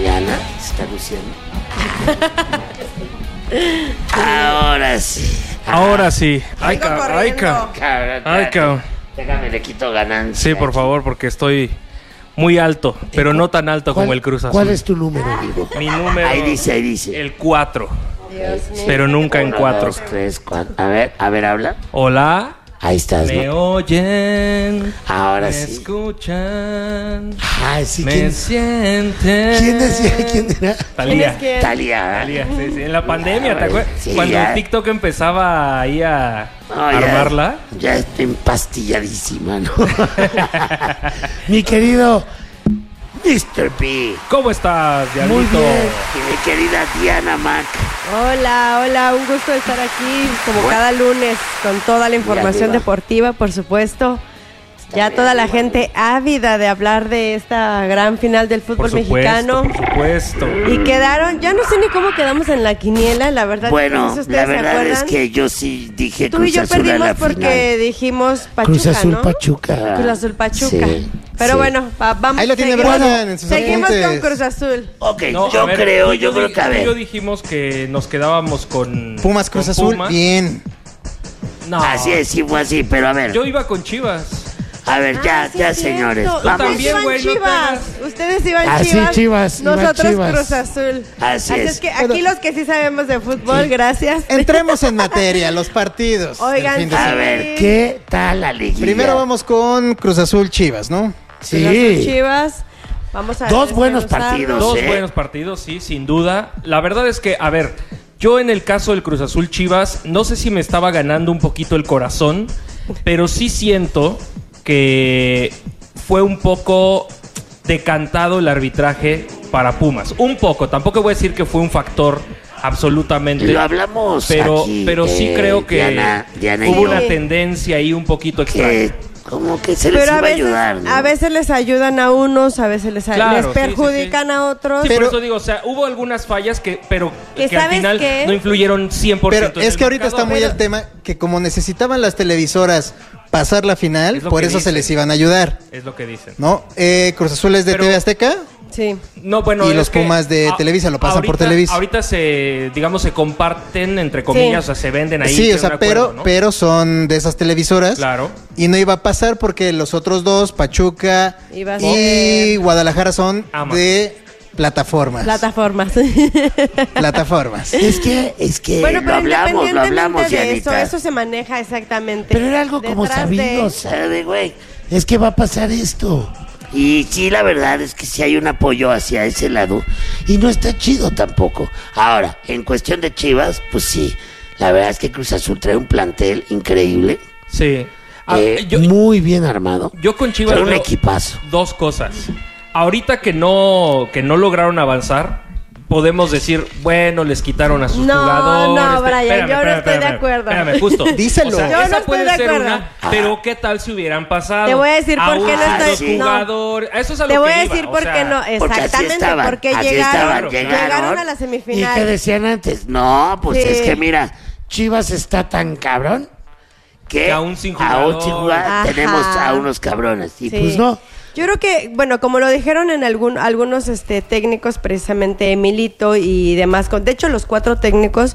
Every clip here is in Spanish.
Diana se está luciendo. Ahora sí. Ahora sí. Ay, cabrón. Déjame, le quito ganancia. Sí, por favor, porque estoy muy alto, pero no tan alto como el Cruz Azul. ¿Cuál es tu número, amigo? Mi número. Ahí dice. El 4. Dios mío. Pero nunca en 1, 4. 2, 3, 4. A ver, habla. Hola. Ahí estás, Me ¿no? oyen. Ahora me sí. escuchan. Ay, sí, Me sienten. ¿Quién decía? ¿Quién era? Talía. ¿Quién es Talía. Sí, sí, en la pandemia, ¿te acuerdas? Sí, Cuando ya. TikTok empezaba ahí a No, ya- armarla. Ya está empastilladísima, ¿no? Mi querido Mr. P. ¿Cómo estás, Diablito? Muy bien. Y mi querida Diana Mac. Hola, un gusto estar aquí como cada lunes con toda la información arriba. deportiva, por supuesto. Ya bien toda la arriba. gente ávida de hablar de esta gran final del Por fútbol supuesto, mexicano. por supuesto. Y quedaron, ya no sé ni cómo quedamos en la quiniela, la verdad. Bueno, no sé si la ustedes se verdad es acuerdan. que yo sí dije Tú y Cruz yo Azul a perdimos la porque final. dijimos Pachuca, Cruz Azul ¿no? Pachuca. Cruz Azul Pachuca. Sí, Pero sí. bueno, vamos. Ahí lo tiene seguimos- Brian en sus Seguimos apuntes. con Cruz Azul. Ok, No, yo a ver, creo tú y que a tú y yo ver. dijimos que nos quedábamos con Pumas Cruz con Azul, Pumas. bien. No, Así es, sí fue así, pero a ver. yo iba con Chivas. A ver, ya, Ah, sí, ya, es cierto. señores. Ustedes Vamos. también, iban güey, no te Chivas. hagas. Ustedes iban Ah, sí, Chivas. Chivas, iban Nosotros Chivas. Cruz Azul. Así es. que aquí los que sí sabemos de fútbol, gracias. Entremos en materia, los partidos. del Oigan, fin de A semana. ver, ¿qué tal la liguilla? Primero vamos con Cruz Azul Chivas, ¿no? Cruz Azul, Sí. Chivas. Vamos a Dos buenos desmenuzarlos. partidos. Dos sé. buenos partidos, sí, sin duda. La verdad es que, a ver, yo en el caso del Cruz Azul Chivas, no sé si me estaba ganando un poquito el corazón, pero sí siento que fue un poco decantado el arbitraje para Pumas. Un poco, tampoco voy a decir que fue un factor absolutamente. Lo hablamos pero, aquí, pero sí creo que Diana y hubo yo, una tendencia ahí un poquito extraña. que como que se les Pero iba a ayudar, ¿no? a veces les ayudan a unos, a veces les Claro, les sí, perjudican sí, sí. a otros. Sí, Pero- por eso digo, o sea, hubo algunas fallas pero ¿Que que al sabes final qué? no influyeron 100%. Pero en es el que ahorita está marcador. muy el tema que como necesitaban las televisoras pasar la final, Es lo por que eso se dicen. les iban a ayudar, Es lo que dicen. ¿no? Cruz Azul es de Pero- TV Azteca. Sí. No, bueno, Y es los que Pumas de Televisa lo pasan por ahorita- Televisa. Ahorita se comparten, entre comillas, Sí. o sea, se venden ahí. Sí, tienen o sea, un acuerdo, ¿no? pero son de esas televisoras. Claro. Y no iba a pasar porque los otros dos, Pachuca Iba a y ser- Guadalajara, son Amazon. de plataformas. Plataformas. Plataformas. Es que Bueno, pero lo hablamos, independientemente de Dianita. eso se maneja exactamente. Pero era algo como Detrás sabido, de- ¿sabe, güey? Es que va a pasar esto. Y sí, la verdad es que sí hay un apoyo hacia ese lado. Y no está chido tampoco. Ahora, en cuestión de Chivas, pues sí. La verdad es que Cruz Azul trae un plantel increíble. Sí. Ah, Muy bien armado. yo con Chivas Trae un veo equipazo. dos cosas. Ahorita que no lograron avanzar, podemos decir, bueno, les quitaron a sus No, jugadores. no, Brian, Espérame, yo no espérame, estoy de espérame, acuerdo. Espérame, justo. Díselo. O sea, Yo no esa estoy puede de ser acuerdo. una, pero ¿qué tal si hubieran pasado? Te voy a decir por qué no Aún estoy- los no. jugadores. Eso es a lo Te voy que a iba, decir o por sea, qué no. Porque así Exactamente, estaban, porque así llegaron, estaban, llegaron a la ¿Y semifinal. qué decían antes? No, pues Sí. es que mira, Chivas está tan cabrón que Que aún sin aún sin jugar Ajá. tenemos a unos cabrones. Y Sí. pues no. Yo creo que, bueno, como lo dijeron en algunos técnicos, precisamente Emilito y demás, de hecho los 4 técnicos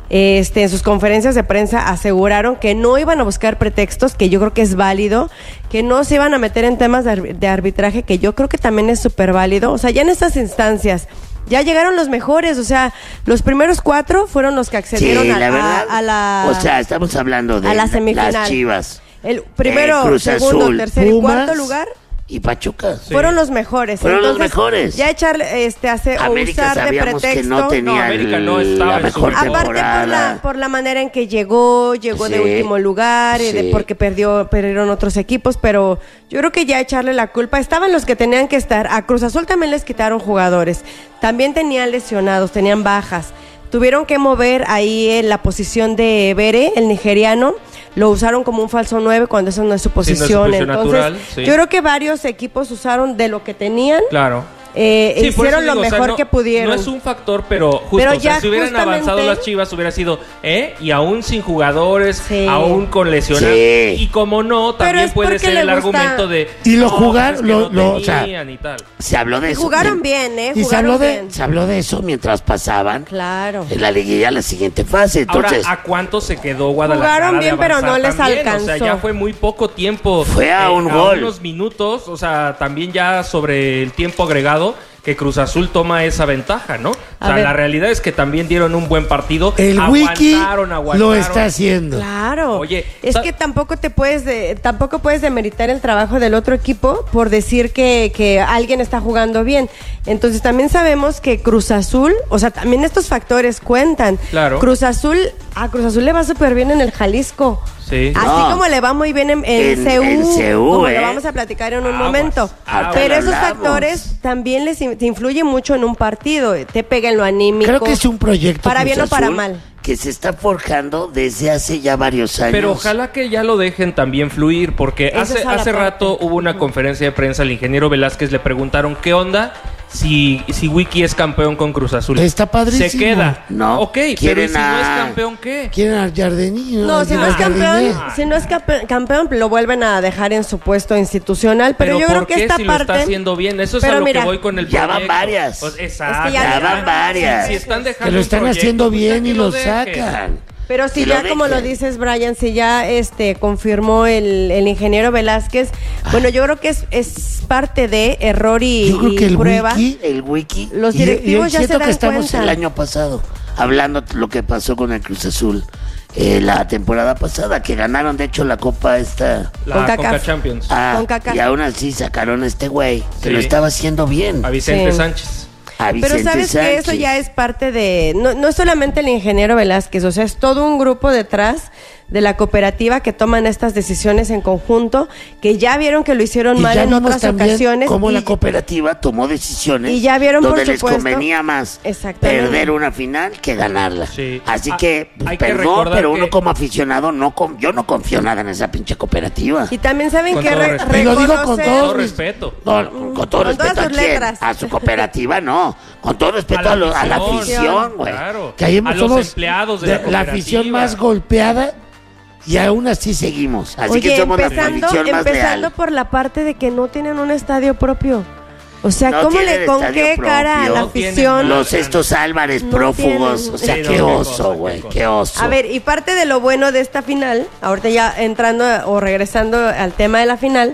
en sus conferencias de prensa aseguraron que no iban a buscar pretextos, que yo creo que es válido, que no se iban a meter en temas de arbitraje, que yo creo que también es súper válido. O sea, ya en estas instancias ya llegaron los mejores, o sea, los primeros 4 fueron los que accedieron Sí, a la verdad. la... O sea, estamos hablando de a la semifinal. las Chivas. el primero, Cruz segundo, Azul, tercer y Pumas cuarto lugar y Pachuca. fueron los mejores. Fueron los Entonces, mejores. Ya echarle, o América usar de sabíamos pretexto. que no tenía América no estaba la en mejor su mejor. Aparte temporada. por la manera en que llegó de Sí, último lugar, sí. porque perdieron otros equipos, pero yo creo que ya echarle la culpa, estaban los que tenían que estar. A Cruz Azul también les quitaron jugadores, también tenían lesionados, tenían bajas. Tuvieron que mover ahí en la posición de Bere, el nigeriano, lo usaron como un falso 9 cuando esa no es su Sí, no es su posición. posición Entonces, natural, sí. yo creo que varios equipos usaron de lo que tenían. Claro. Sí, por eso hicieron lo digo, o sea, mejor no- que pudieron. No es un factor, pero justo, Pero o sea, ya si hubieran justamente- avanzado las Chivas hubiera sido, y aún sin jugadores, Sí. aún con lesionados. Sí. Y como no, Pero también es puede porque ser le el gusta- argumento de... Y lo no, jugaron, es que no lo- o sea, tenían y tal. Se habló de Y eso. jugaron bien, ¿eh? Y Jugaron bien. se habló de eso mientras pasaban Claro. en la liguilla a la siguiente fase. Entonces, Ahora, ¿a cuánto se quedó Guadalajara? Jugaron de bien, pero avanzar no les también? O sea, alcanzó. ya fue muy poco tiempo. Fue a un gol. unos minutos, o sea, también ya sobre el tiempo agregado, que Cruz Azul toma esa ventaja, ¿no? O A sea, ver. la realidad es que también dieron un buen partido. el wiki Aguantaron. lo está haciendo. Claro. Oye, es que tampoco puedes demeritar el trabajo del otro equipo por decir que alguien está jugando bien. Entonces también sabemos que Cruz Azul, o sea, también estos factores cuentan. Claro. A Cruz Azul le va súper bien en el Jalisco. Sí. Así No. como le va muy bien en En CU, CU, como ¿eh? lo vamos a platicar en un Aguas, momento. aguas. Pero esos Hablamos. factores también te influyen mucho en un partido. Te pega en lo anímico. Creo que es un proyecto Para Cruz bien o para Azul mal. que se está forjando desde hace ya varios años. Pero ojalá que ya lo dejen también fluir, porque Esa es a la hace parte. rato hubo una conferencia de prensa al ingeniero Velázquez, le preguntaron qué onda si Wiki es campeón con Cruz Azul. Está padrísimo. Se queda. No, Ok, pero ¿y quieren si no es a- campeón qué? Quieren al Jardinillo. No, si no es Jardiné. campeón, campeón, lo vuelven a dejar en su puesto institucional. Pero yo ¿por creo que qué esta si lo está parte. haciendo bien? Eso es Pero a lo mira, que voy con el ya van proyecto. varias. Pues, exacto. Es que ya van varias. Si están dejando Que lo un están proyecto, haciendo pues, bien ya y que lo dejen. sacan. Pero si Que ya, lo como lo dejen. dices, Brian, si ya confirmó el ingeniero Velázquez, bueno, yo creo que es parte de error y, Yo creo y que prueba. el wiki. Los y directivos ya se siento que dan estamos cuenta. el año pasado hablando lo que pasó con el Cruz Azul la temporada pasada, que ganaron de hecho la copa esta. La Con Conca CACAF. Champions. Con CACAF. Y aún así sacaron a este güey que Sí. lo estaba haciendo bien. A Vicente Sí. Sánchez. A Pero Vicente sabes que eso Sánchez. ya es parte de, no es solamente el ingeniero Velázquez, o sea, es todo un grupo detrás de la cooperativa que toman estas decisiones en conjunto, que ya vieron que lo hicieron Y mal ya en vimos otras también ocasiones. cómo y- la cooperativa tomó decisiones y ya vieron, donde por les supuesto, convenía más exactamente, perder una final que ganarla. Sí. Así Ah, que, pues, hay que perdón, recordar pero que- uno como aficionado yo no confío nada en esa pinche cooperativa. Y también saben Con que todo respeto. Y lo digo con reconocer- todo Todo respeto. No, con todo Con respeto todas a sus quién, letras. a su cooperativa no, con todo respeto a la afición, güey. Claro. Que ahí A los somos empleados de la afición cooperativa. más golpeada y aún así seguimos. Así Oye, que somos la afición más empezando leal. por la parte de que no tienen un estadio propio. O sea, No ¿cómo tienen con estadio qué cara a propio. la No tienen afición? nada. Los estos Álvarez No prófugos, tienen. o sea, Sí, no, qué qué oso, cosa, güey, qué cosa. qué oso. A ver, y parte de lo bueno de esta final, ahorita ya entrando o regresando al tema de la final,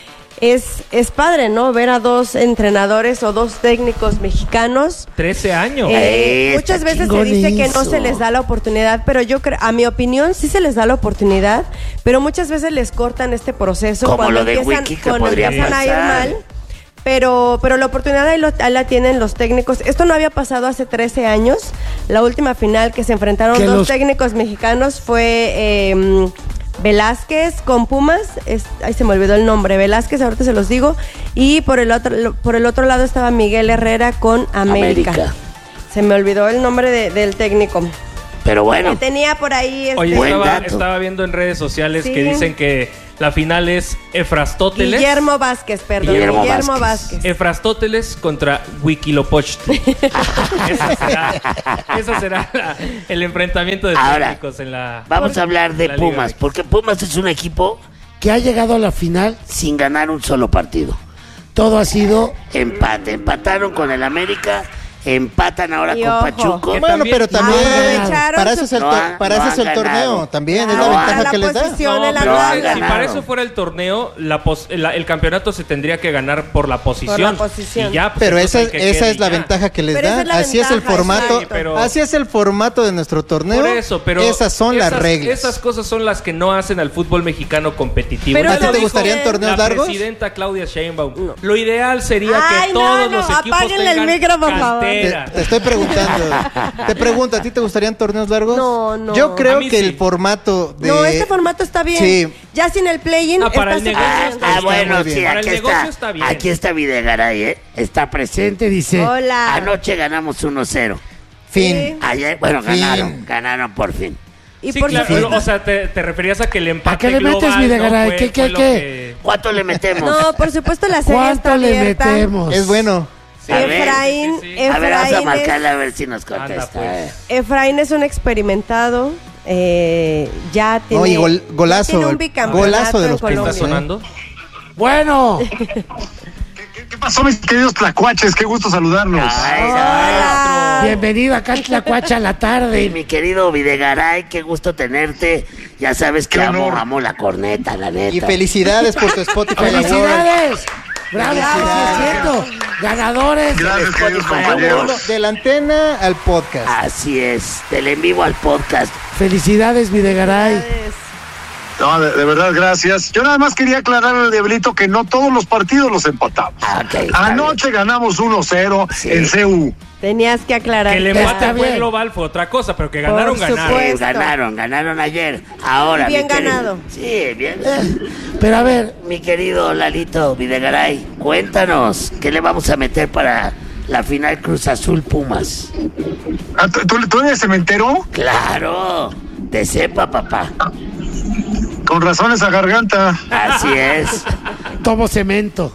es padre, ¿no? Ver a dos entrenadores o dos técnicos mexicanos. 13 años. Muchas Está veces se chingón dice que no eso. se les da la oportunidad, pero yo creo, a mi opinión, sí se les da la oportunidad, pero muchas veces les cortan este proceso Como cuando lo de empiezan, Wiki que cuando podría empiezan a ir pasar. mal. Pero la oportunidad ahí la tienen los técnicos. Esto no había pasado hace 13 años. La última final que se enfrentaron Que dos los- técnicos mexicanos fue Velázquez con Pumas. Ahí se me olvidó el nombre. Velázquez, ahorita se los digo. Y por el otro lado estaba Miguel Herrera con América. Se me olvidó el nombre del técnico. Pero bueno, Que tenía por ahí Oye, Buen dato. estaba viendo en redes sociales Sí. que dicen que la final es Efrastóteles. Guillermo Vázquez, perdón. Guillermo Guillermo Vázquez. Vázquez. Efrastóteles contra Huitzilopochtli. Ese será el enfrentamiento de Ahora, técnicos en la. vamos a hablar de la Liga Pumas, MX. porque Pumas es un equipo que ha llegado a la final sin ganar un solo partido. Todo ha sido empate. Empataron con el América, empatan ahora Y con ojo, Pachuco. que Bueno, también- pero también Aprovecharon para eso es el, No han- para no eso es han el torneo, ganado. también es No, la para ventaja la que les da. posición en la pero tabla. si Ganaron. para eso fuera el torneo, el campeonato se tendría que ganar por la posición. Por la posición. Y ya, pues, Pero entonces esa, el que esa quede es la ya. ventaja que les Pero esa da. es la Así es el ventaja, formato, exacto. Pero- así es el formato de nuestro torneo. Por eso, pero esas son las reglas. Esas cosas son las que no hacen al fútbol mexicano competitivo. Pero ¿A Ya ti lo te dijo gustarían torneos la largos? presidenta Claudia Sheinbaum. Lo ideal sería Ay, que no, todos no, los equipos apáguenle el tengan micro, por favor. cantera. Te estoy preguntando. Te pregunto, ¿a ti te gustarían torneos largos? No, no. Yo creo A mí que sí. el formato de No, este formato está bien. Sí. Ya sin el play-in para está el súper negocio bien. está bien. bueno, muy bien. sí, Para el aquí negocio está bien. Aquí está Videgaray, está presente, dice. Hola. Anoche ganamos 1-0. fin. Ayer, bueno, Fin. ganaron por fin. Y Sí, por claro, supuesto. o sea, te referías a que el empate ¿A qué le metes, global Videgaray? no ¿Qué, fue qué, lo qué? que- ¿Cuánto le metemos? No, por supuesto la serie está ¿Cuánto le abierta. metemos? Es bueno. Sí. A ver, Efraín, a ver, vamos a Efraín marcarle a ver si nos contesta. Anda, pues. Efraín es un experimentado. Ya tiene, No, y golazo, ya tiene un el bicampeonato golazo de en los ¿Qué está Colombia. sonando? Bueno. ¿Qué pasó, mis queridos tlacuaches? Qué gusto saludarlos. Ay, Hola. bienvenido acá a Tlacuacha a la tarde. Mi querido Videgaray, qué gusto tenerte. Ya sabes que Qué honor. amo la corneta, la neta. Y felicidades por tu Spotify Award. ¡Felicidades! ¡Bravo! ¿Qué Bravo. es cierto? Ganadores. Gracias, del queridos Spotify compañeros. Award. De la antena al podcast. Así es, del en vivo al podcast. Felicidades, Videgaray. No, de verdad, gracias. Yo nada más quería aclarar al Diablito que no todos los partidos los empatamos. Ok, está Anoche ganamos 1-0 Sí. en CU. Tenías que aclarar. Que el Está empate fue bien. global, fue otra cosa, pero que ganaron, Por ganaron. supuesto. Ganaron ayer. Ahora, Bien mi querido- ganado. Sí, bien. Pero a ver, mi querido Lalito Videgaray, cuéntanos, ¿qué le vamos a meter para la final Cruz Azul Pumas? Ah, ¿Tú eres cementero? Claro, de cepa, papá. Con razón esa garganta. Así es. Tomo cemento.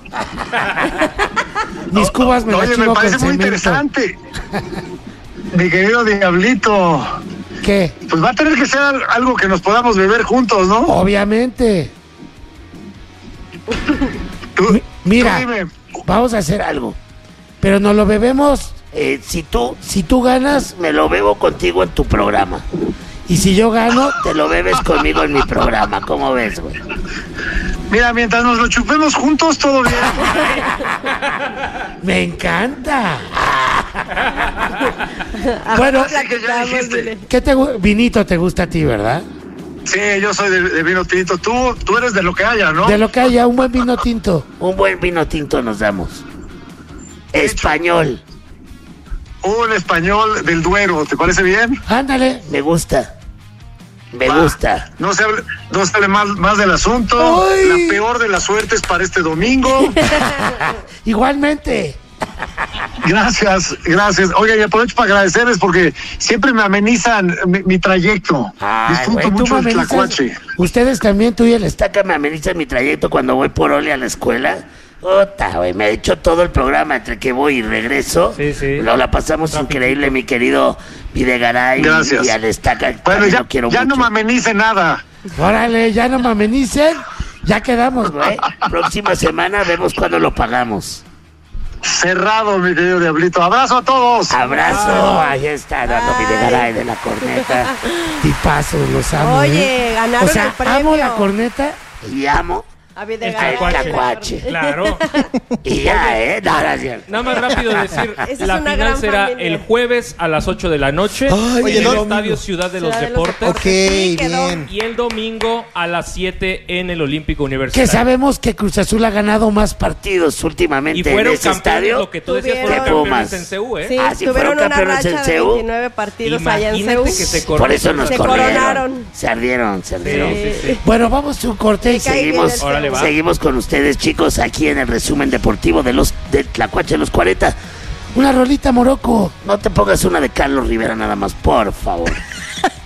Mis cubas me las Oye, chivo me con parece muy cemento. interesante. Mi querido Diablito, ¿Qué? pues va a tener que ser algo que nos podamos beber juntos, ¿no? Obviamente. Tú- Mira, tú dime. vamos a hacer algo. Pero nos lo bebemos. Si tú ganas, me lo bebo contigo en tu programa. Y si yo gano, te lo bebes conmigo en mi programa. ¿Cómo ves, güey? Mira, mientras nos lo chupemos juntos, todo bien. Me encanta. Bueno, Así que ya dijiste. vinito te gusta a ti, ¿verdad? Sí, yo soy de vino tinto. Tú eres de lo que haya, ¿no? De lo que haya, un buen vino tinto. Un buen vino tinto nos damos. Español. Un español del Duero, ¿te parece bien? Ándale, me gusta. Me Va. gusta. No se hable más del asunto. Ay. La peor de las suertes para este domingo. Igualmente. Gracias. Oiga, y aprovecho para agradecerles porque siempre me amenizan mi trayecto. Ay, Disfruto güey, tú mucho me el amenizas. tlacuache. Ustedes también, tú y el Estaca me amenizan mi trayecto cuando voy por Ole a la escuela. Ota, güey, me ha hecho todo el programa entre que voy y regreso. Sí, sí. Nos la pasamos increíble, mi querido Videgaray. Gracias. Y al Estaca. Bueno, también ya, lo quiero ya no mucho. me amenice nada. Órale, ya no me amenicen. Ya quedamos, güey. Próxima semana vemos cuándo lo pagamos. Cerrado, mi querido Diablito. Abrazo a todos. Abrazo. Ahí está, Eduardo Videgaray de la corneta. Tipazos, los amo. Oye, ganaron O sea, el premio. amo la corneta y amo A El Videgaray. tlacuache. Claro. y ya, no era cierto. Nada más rápido decir, Esa es la una final gran será familia. el jueves a las 8 de la noche Ay, Oye, en el no- Estadio Ciudad de los Ciudad de los Deportes. Ok, Sí, quedó. bien. Y el domingo a las 7 en el Olímpico Que Universitario. sabemos que Cruz Azul ha ganado más partidos últimamente Y fueron en ese campeones, estadio. lo que tú decías, Tuvieron- fueron campeones Pumas. en CU, ¿eh? Sí, Ah, sí, tuvieron fueron una campeones racha en de CU. 29 partidos allá en Imagínate CEU. que se Por eso nos Se corrieron. coronaron. Se ardieron. Sí, sí, sí. Bueno, vamos a un corte y Me cae bien seguimos, el Órale, va. seguimos con ustedes, chicos, aquí en el resumen deportivo de Tlacuache de los 40. Una rolita, Morocco. No te pongas una de Carlos Rivera nada más, por favor.